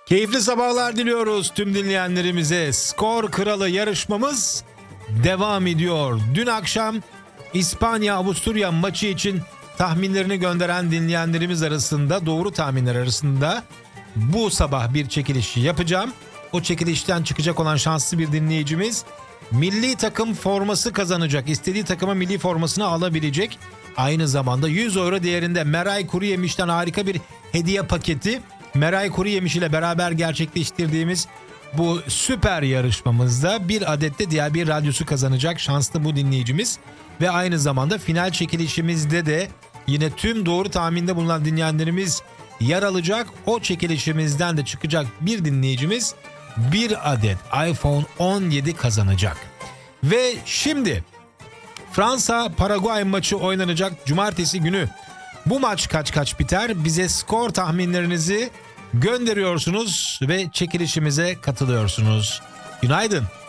Keyifli sabahlar diliyoruz tüm dinleyenlerimize. Skor Kralı yarışmamız devam ediyor. Dün akşam İspanya-Avusturya maçı için tahminlerini gönderen dinleyenlerimiz arasında, doğru tahminler arasında bu sabah bir çekiliş yapacağım. O çekilişten çıkacak olan şanslı bir dinleyicimiz milli takım forması kazanacak. İstediği takıma milli formasını alabilecek. Aynı zamanda 100 euro değerinde Meray Kuruyemiş'ten harika bir hediye paketi. Meray Kuruyemiş ile beraber gerçekleştirdiğimiz bu süper yarışmamızda bir adet de diğer bir radyosu kazanacak şanslı bu dinleyicimiz. Ve aynı zamanda final çekilişimizde de yine tüm doğru tahminde bulunan dinleyenlerimiz yer alacak. O çekilişimizden de çıkacak bir dinleyicimiz bir adet iPhone 17 kazanacak. Ve şimdi Fransa-Paraguay maçı oynanacak cumartesi günü. Bu maç kaç biter? Bize skor tahminlerinizi gönderiyorsunuz ve çekilişimize katılıyorsunuz. Günaydın.